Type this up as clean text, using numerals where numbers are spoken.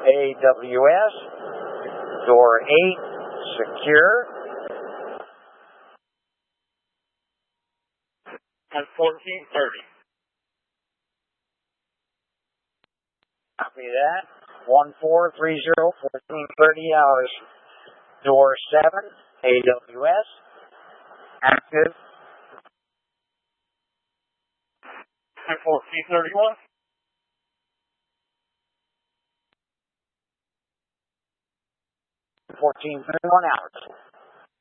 AWS. Door 8, secure. At 14:30. Copy that. 1430, 1430 hours. Door 7, AWS. Active. At 14:31. 1431 hours.